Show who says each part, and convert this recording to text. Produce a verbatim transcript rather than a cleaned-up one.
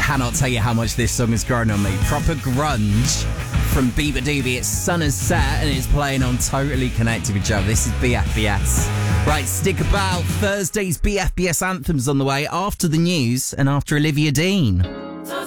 Speaker 1: cannot tell you how much this song has grown on me. Proper grunge from Beaver Doobie. It's Sun Has Set and it's playing on Totally Connected with Joe. This is B F B S. Right, stick about. Thursday's B F B S anthems on the way after the news and after Olivia Dean.